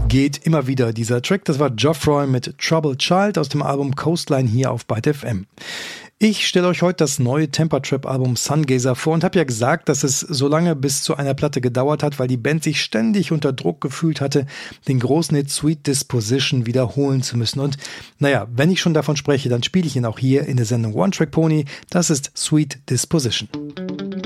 geht immer wieder dieser Track. Das war Geoffroy mit Troubled Child aus dem Album Coastline hier auf Byte FM. Ich stelle euch heute das neue Tempertrap-Album Sungazer vor und habe ja gesagt, dass es so lange bis zu einer Platte gedauert hat, weil die Band sich ständig unter Druck gefühlt hatte, den großen Hit Sweet Disposition wiederholen zu müssen. Und naja, wenn ich schon davon spreche, dann spiele ich ihn auch hier in der Sendung One Track Pony. Das ist Sweet Disposition.